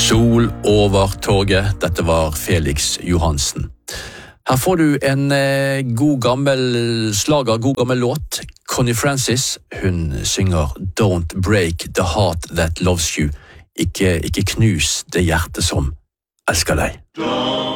Sol over torget, dette var Felix Johansen. Her får du en god gammel slager, god gammel låt. Connie Francis, hun synger Don't break the heart that loves you. Ikke knus det hjertet som elsker deg.